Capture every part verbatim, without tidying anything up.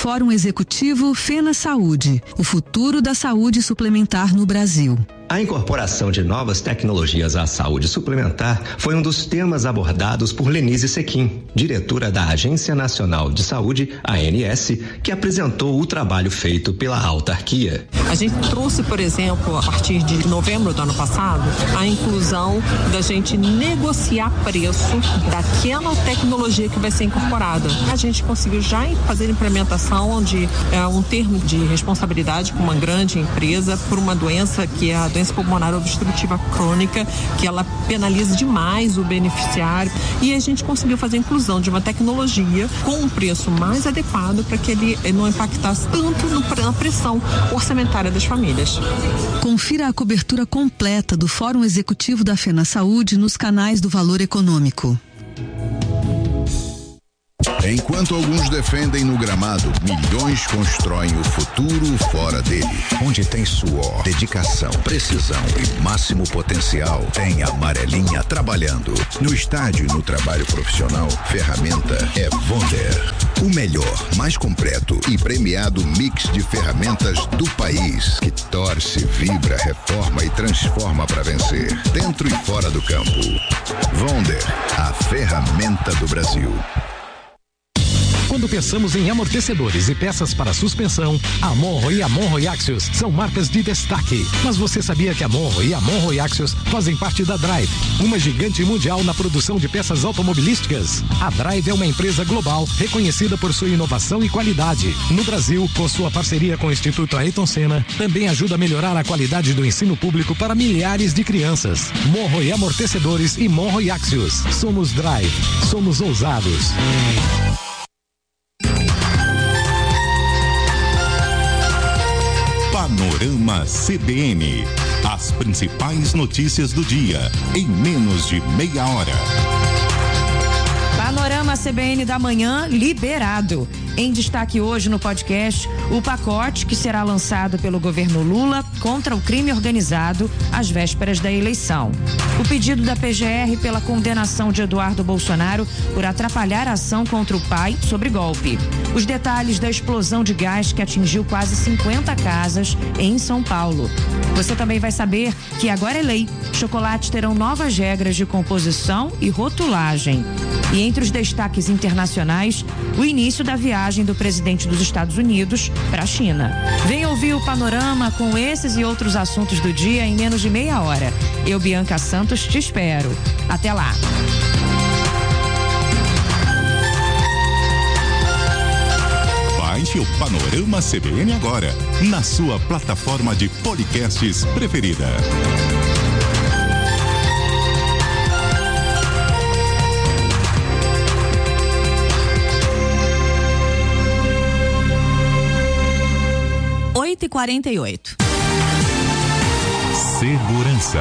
Fórum Executivo Fena Saúde, o futuro da saúde suplementar no Brasil. A incorporação de novas tecnologias à saúde suplementar foi um dos temas abordados por Lenise Sequim, diretora da Agência Nacional de Saúde, A N S, que apresentou o trabalho feito pela autarquia. A gente trouxe, por exemplo, a partir de novembro do ano passado, a inclusão da gente negociar preço daquela tecnologia que vai ser incorporada. A gente conseguiu já fazer a implementação de é, um termo de responsabilidade com uma grande empresa por uma doença que é a doença pulmonar obstrutiva crônica, que ela penaliza demais o beneficiário, e a gente conseguiu fazer a inclusão de uma tecnologia com um preço mais adequado para que ele não impactasse tanto no, na pressão orçamentária das famílias. Confira a cobertura completa do Fórum Executivo da Fena Saúde nos canais do Valor Econômico. Enquanto alguns defendem no gramado, milhões constroem o futuro fora dele. Onde tem suor, dedicação, precisão e máximo potencial, tem a Amarelinha trabalhando. No estádio e no trabalho profissional, ferramenta é Wonder. O melhor, mais completo e premiado mix de ferramentas do país, que torce, vibra, reforma e transforma para vencer, dentro e fora do campo. Wonder, a ferramenta do Brasil. Quando pensamos em amortecedores e peças para suspensão, a Monro e a Monro Axios são marcas de destaque. Mas você sabia que a Monro e a Monro Axios fazem parte da Drive, uma gigante mundial na produção de peças automobilísticas? A Drive é uma empresa global reconhecida por sua inovação e qualidade. No Brasil, com sua parceria com o Instituto Ayrton Senna, também ajuda a melhorar a qualidade do ensino público para milhares de crianças. Monro e Amortecedores e Monro Axios. Somos Drive. Somos ousados. Panorama C B N. As principais notícias do dia em menos de meia hora. Panorama C B N da manhã liberado. Em destaque hoje no podcast, o pacote que será lançado pelo governo Lula contra o crime organizado às vésperas da eleição. O pedido da P G R pela condenação de Eduardo Bolsonaro por atrapalhar a ação contra o pai sobre golpe. Os detalhes da explosão de gás que atingiu quase cinquenta casas em São Paulo. Você também vai saber que agora é lei. Chocolates terão novas regras de composição e rotulagem. E entre os destaques internacionais, o início da viagem do presidente dos Estados Unidos para a China. Vem ouvir o Panorama com esses e outros assuntos do dia em menos de meia hora. Eu, Bianca Santos, te espero. Até lá. Baixe o Panorama C B N agora, na sua plataforma de podcasts preferida. oito e quarenta e oito. Segurança.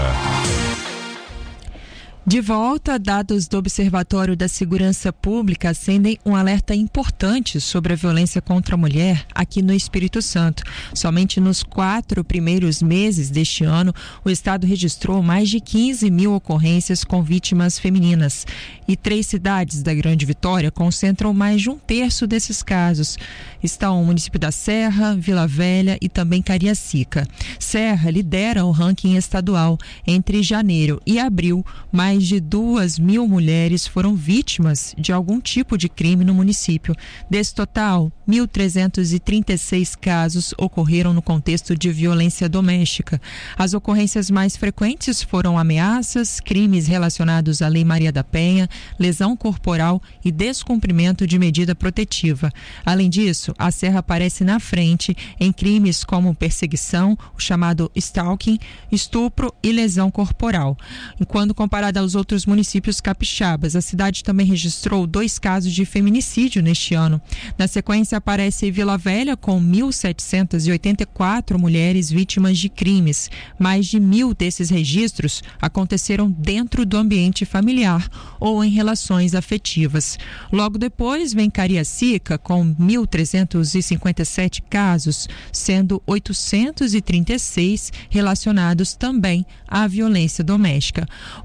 De volta, dados do Observatório da Segurança Pública acendem um alerta importante sobre a violência contra a mulher aqui no Espírito Santo. Somente nos quatro primeiros meses deste ano, o estado registrou mais de quinze mil ocorrências com vítimas femininas. E três cidades da Grande Vitória concentram mais de um terço desses casos. Estão o município da Serra, Vila Velha e também Cariacica. Serra lidera o ranking estadual. Entre janeiro e abril, mais Mais de duas mil mulheres foram vítimas de algum tipo de crime no município. Desse total, mil trezentos e trinta e seis casos ocorreram no contexto de violência doméstica. As ocorrências mais frequentes foram ameaças, crimes relacionados à Lei Maria da Penha, lesão corporal e descumprimento de medida protetiva. Além disso, a Serra aparece na frente em crimes como perseguição, o chamado stalking, estupro e lesão corporal. Enquanto comparada aos outros municípios capixabas, a cidade também registrou dois casos de feminicídio neste ano. Na sequência, aparece Vila Velha com mil setecentas e oitenta e quatro mulheres vítimas de crimes. Mais de mil desses registros aconteceram dentro do ambiente familiar ou em relações afetivas. Logo depois, vem Cariacica com mil trezentos e cinquenta e sete casos, sendo oitocentos e trinta e seis relacionados também à violência doméstica. Os dados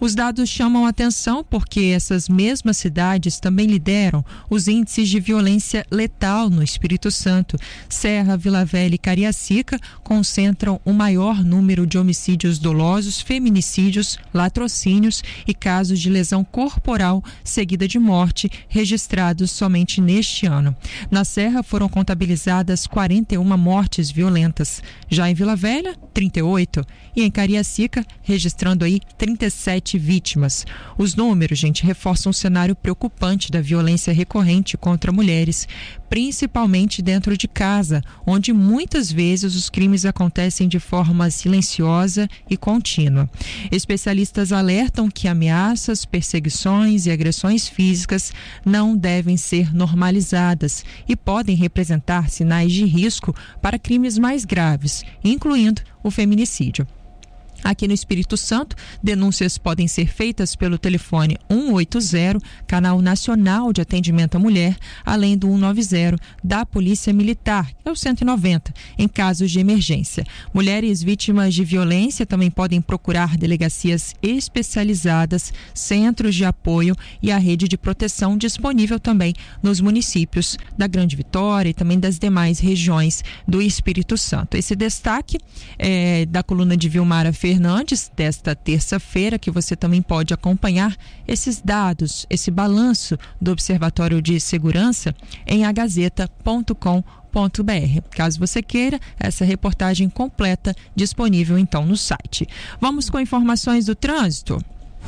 chamam a atenção porque essas mesmas cidades também lideram os índices de violência letal no Espírito Santo. Serra, Vila Velha e Cariacica concentram o maior número de homicídios dolosos, feminicídios, latrocínios e casos de lesão corporal seguida de morte registrados somente neste ano. Na Serra foram contabilizadas quarenta e uma mortes violentas. Já em Vila Velha, trinta e oito. E em Cariacica, registrando aí trinta e sete vítimas. Os números, gente, reforçam um cenário preocupante da violência recorrente contra mulheres, principalmente dentro de casa, onde muitas vezes os crimes acontecem de forma silenciosa e contínua. Especialistas alertam que ameaças, perseguições e agressões físicas não devem ser normalizadas e podem representar sinais de risco para crimes mais graves, incluindo o feminicídio. Aqui no Espírito Santo, denúncias podem ser feitas pelo telefone um oito zero, Canal Nacional de Atendimento à Mulher, além do cento e noventa da Polícia Militar, que é o cento e noventa, em casos de emergência. Mulheres vítimas de violência também podem procurar delegacias especializadas, centros de apoio e a rede de proteção disponível também nos municípios da Grande Vitória e também das demais regiões do Espírito Santo. Esse destaque é da coluna de Vilmara Fernandes Fernandes, desta terça-feira, que você também pode acompanhar esses dados, esse balanço do Observatório de Segurança em a gazeta ponto com ponto b r. Caso você queira, essa reportagem completa disponível então no site. Vamos com informações do trânsito.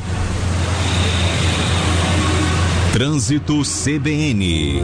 Trânsito C B N.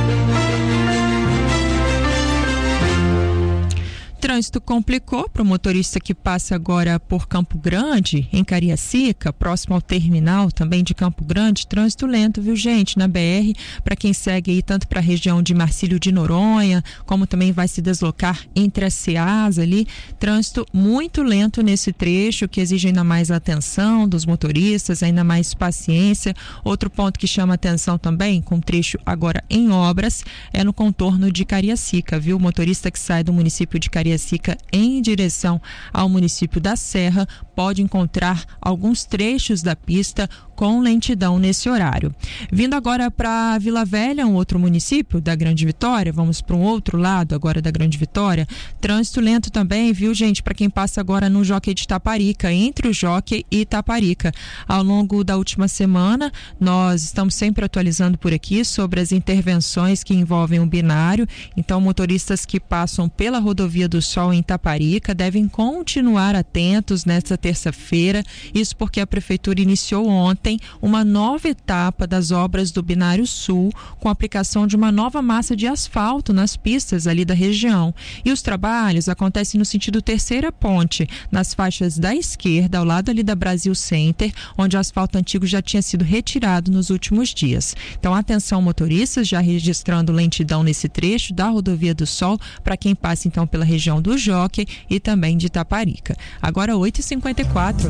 Trânsito complicou para o motorista que passa agora por Campo Grande, em Cariacica, próximo ao terminal também de Campo Grande. Trânsito lento, viu, gente, na B R, para quem segue aí tanto para a região de Marcílio de Noronha, como também vai se deslocar entre as C As ali. Trânsito muito lento nesse trecho, que exige ainda mais atenção dos motoristas, ainda mais paciência. Outro ponto que chama atenção também, com trecho agora em obras, é no contorno de Cariacica, viu? O motorista que sai do município de Cariacica em direção ao município da Serra pode encontrar alguns trechos da pista com lentidão nesse horário. Vindo agora para Vila Velha, um outro município da Grande Vitória, vamos para um outro lado agora da Grande Vitória, trânsito lento também, viu, gente, para quem passa agora no Jockey de Taparica, entre o Jockey e Taparica. Ao longo da última semana, nós estamos sempre atualizando por aqui sobre as intervenções que envolvem o binário, então motoristas que passam pela Rodovia do Sol em Taparica devem continuar atentos nesta terça-feira, isso porque a Prefeitura iniciou ontem uma nova etapa das obras do Binário Sul, com a aplicação de uma nova massa de asfalto nas pistas ali da região. E os trabalhos acontecem no sentido Terceira Ponte, nas faixas da esquerda, ao lado ali da Brasil Center, onde o asfalto antigo já tinha sido retirado nos últimos dias. Então, atenção motoristas, já registrando lentidão nesse trecho da Rodovia do Sol, para quem passa então pela região do Jockey e também de Taparica. Agora oito e cinquenta e quatro.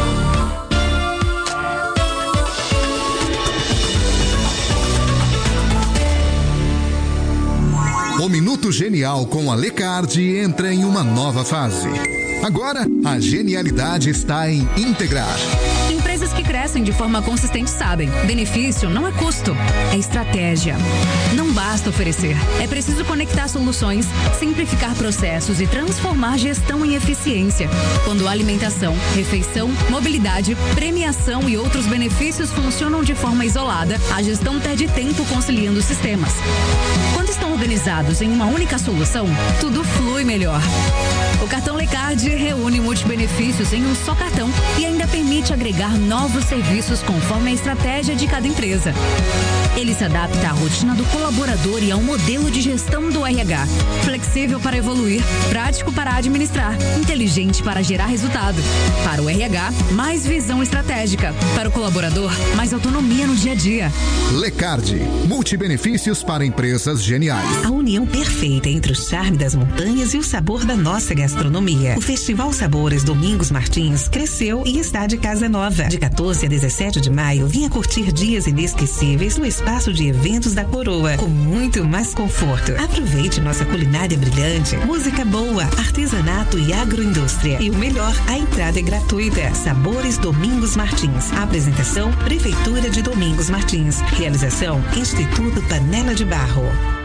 O Minuto Genial com a Lecard entra em uma nova fase. Agora, a genialidade está em integrar. Empresas que crescem de forma consistente sabem, benefício não é custo, é estratégia. Não basta oferecer, é preciso conectar soluções, simplificar processos e transformar gestão em eficiência. Quando a alimentação, refeição, mobilidade, premiação e outros benefícios funcionam de forma isolada, a gestão perde tempo conciliando sistemas. Quando estão organizados em uma única solução, tudo flui melhor. O cartão Lecard reúne multibenefícios em um só cartão e ainda permite agregar novos serviços conforme a estratégia de cada empresa. Ele se adapta à rotina do colaborador e ao modelo de gestão do R H. Flexível para evoluir, prático para administrar, inteligente para gerar resultado. Para o R H, mais visão estratégica. Para o colaborador, mais autonomia no dia a dia. Lecard, multibenefícios para empresas geniais. A união perfeita entre o charme das montanhas e o sabor da nossa gastronomia. O Festival Sabores Domingos Martins cresceu e está de casa nova. De quatorze quatorze a dezessete de maio, venha curtir dias inesquecíveis no espaço de eventos da Coroa, com muito mais conforto. Aproveite nossa culinária brilhante, música boa, artesanato e agroindústria. E o melhor, a entrada é gratuita. Sabores Domingos Martins. Apresentação, Prefeitura de Domingos Martins. Realização, Instituto Panela de Barro.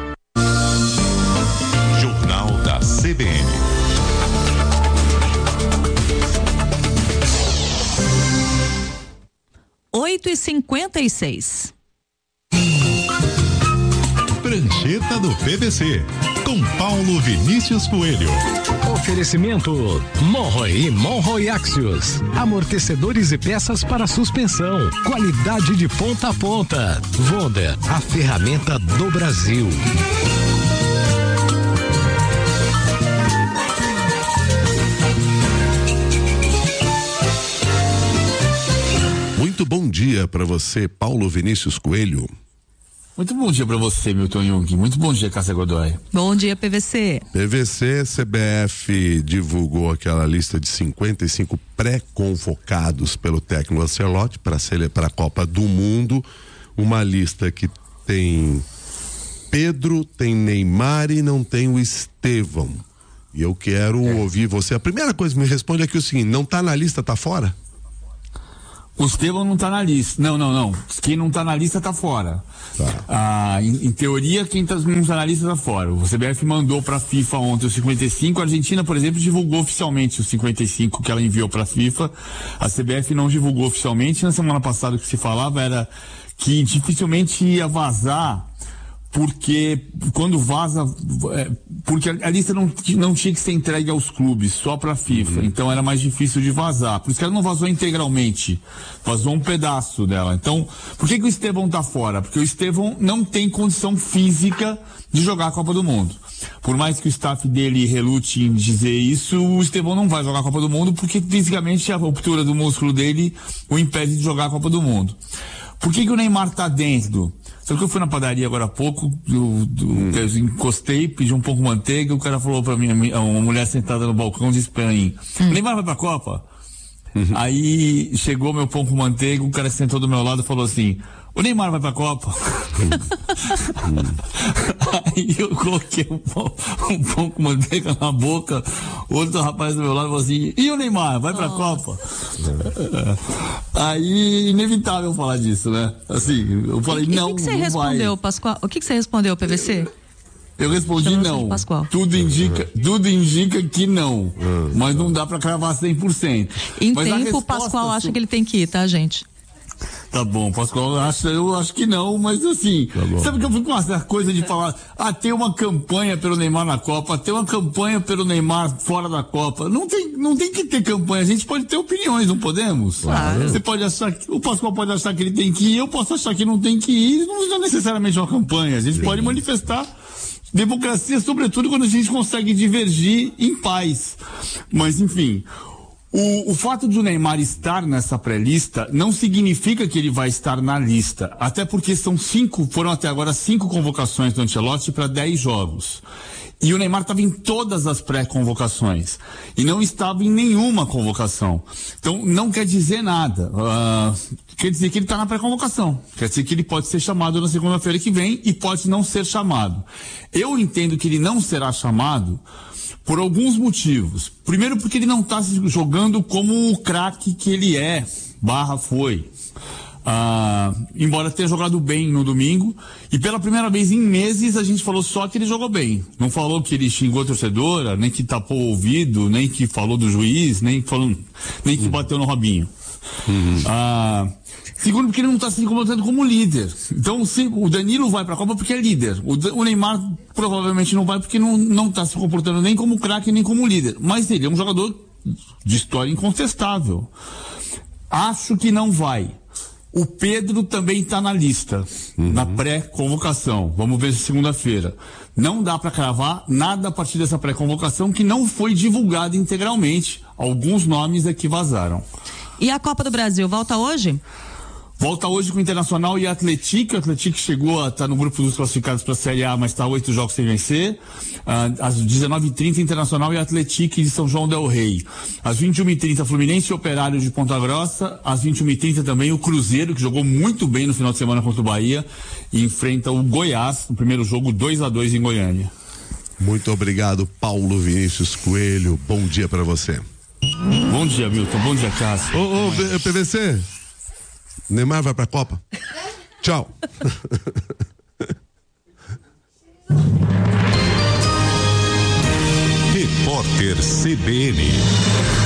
Jornal da C B N. oito e cinquenta e seis. Prancheta do P V C, com Paulo Vinícius Coelho. Oferecimento Monroe e Monroe Axios. Amortecedores e peças para suspensão. Qualidade de ponta a ponta. Wonder, a ferramenta do Brasil. Muito bom dia para você, Paulo Vinícius Coelho. Muito bom dia para você, Milton Jung. Muito bom dia, Cássia Godoy. Bom dia, P V C. P V C, C B F divulgou aquela lista de cinquenta e cinco pré-convocados pelo técnico Ancelotti para a Copa do Mundo. Uma lista que tem Pedro, tem Neymar e não tem o Estevão. E eu quero é. ouvir você. A primeira coisa que me responde é que o seguinte: não tá na lista, tá fora? O Estevão não tá na lista. Não, não, não. Quem não tá na lista tá fora. Tá. Ah, em, em teoria, quem tá, não tá na lista tá fora. O C B F mandou pra FIFA ontem os cinquenta e cinco. A Argentina, por exemplo, divulgou oficialmente os cinquenta e cinco que ela enviou pra FIFA. A C B F não divulgou oficialmente. Na semana passada o que se falava era que dificilmente ia vazar, porque quando vaza, é, porque a, a lista não, não tinha que ser entregue aos clubes, só para a FIFA, uhum. Então era mais difícil de vazar, por isso que ela não vazou integralmente, vazou um pedaço dela. Então, por que que o Estevão tá fora? Porque o Estevão não tem condição física de jogar a Copa do Mundo. Por mais que o staff dele relute em dizer isso, o Estevão não vai jogar a Copa do Mundo, porque fisicamente a ruptura do músculo dele o impede de jogar a Copa do Mundo. Por que que o Neymar tá dentro? Só que eu fui na padaria agora há pouco, eu, hum. eu encostei, pedi um pouco de manteiga, o cara falou pra mim, uma mulher sentada no balcão disse pra mim, hum. o Neymar vai pra Copa? Uhum. Aí chegou meu pão com manteiga, o cara sentou do meu lado e falou assim, o Neymar vai pra Copa? Aí eu coloquei um pão, um pão com manteiga na boca, o outro rapaz do meu lado falou assim, e o Neymar, vai pra oh. Copa? Aí, inevitável falar disso, né? Assim, eu falei, e, não, e que que você não respondeu, vai. Pascoal? O que que você respondeu, P V C? Eu respondi não. Tudo indica, tudo indica que não. Mas não dá pra cravar cem por cento. Em mas tempo, o Pascoal acha su... que ele tem que ir, tá, gente? Tá bom, Pascoal, acha, eu acho que não, mas assim, tá sabe que eu fico com essa coisa de falar, ah, tem uma campanha pelo Neymar na Copa, tem uma campanha pelo Neymar fora da Copa. Não tem, não tem que ter campanha, a gente pode ter opiniões, não podemos? Claro. Você pode achar, o Pascoal pode achar que ele tem que ir, eu posso achar que não tem que ir, não é necessariamente uma campanha, a gente Sim. pode manifestar democracia, sobretudo quando a gente consegue divergir em paz. Mas, enfim, o, o fato de o Neymar estar nessa pré-lista não significa que ele vai estar na lista. Até porque são cinco, foram até agora cinco convocações do Ancelotti para dez jogos. E o Neymar estava em todas as pré-convocações. E não estava em nenhuma convocação. Então, não quer dizer nada. Uh, quer dizer que ele está na pré-convocação. Quer dizer que ele pode ser chamado na segunda-feira que vem e pode não ser chamado. Eu entendo que ele não será chamado por alguns motivos. Primeiro, porque ele não está jogando como o craque que ele é, barra foi. Ah, embora tenha jogado bem no domingo, e pela primeira vez em meses a gente falou só que ele jogou bem, não falou que ele xingou a torcedora, nem que tapou o ouvido, nem que falou do juiz, nem, falou, nem que bateu no Robinho. Uhum. Ah, segundo, porque ele não está se comportando como líder. Então, se, o Danilo vai para a Copa porque é líder, o, o Neymar provavelmente não vai porque não não está se comportando nem como craque nem como líder, mas ele é um jogador de história incontestável. Acho que não vai. O Pedro também está na lista, uhum. na pré-convocação. Vamos ver se segunda-feira. Não dá para cravar nada a partir dessa pré-convocação que não foi divulgada integralmente. Alguns nomes aqui vazaram. E a Copa do Brasil volta hoje? Volta hoje com o Internacional e Atlético. O Atlético chegou a estar tá no grupo dos classificados para a Série A, mas está oito jogos sem vencer. Ah, às dezenove e trinta, Internacional e Atlético de São João del Rei. Às vinte e uma e trinta, Fluminense e Operário de Ponta Grossa. Às vinte e uma e trinta também o Cruzeiro, que jogou muito bem no final de semana contra o Bahia, e enfrenta o Goiás no primeiro jogo dois a dois em Goiânia. Muito obrigado, Paulo Vinícius Coelho. Bom dia para você. Bom dia, Milton. Bom dia, Cássio. Ô, ô, P V C. Neymar vai pra Copa? Tchau. Repórter C B N.